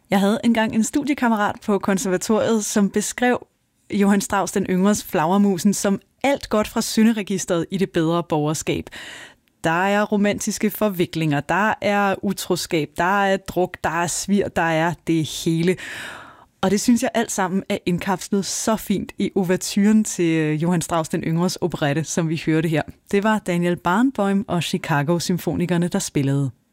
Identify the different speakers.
Speaker 1: Jeg havde engang en studiekammerat på konservatoriet, som beskrev Johann Strauss den yngres Flagermusen som alt godt fra synderegisteret i det bedre borgerskab. Der er romantiske forviklinger, der er utroskab, der er druk, der er svir, der er det hele. Og det synes jeg alt sammen er indkapslet så fint i ouverturen til Johann Strauss den yngres operette, som vi hørte her. Det var Daniel Barenboim og Chicago Symfonikerne, der spillede.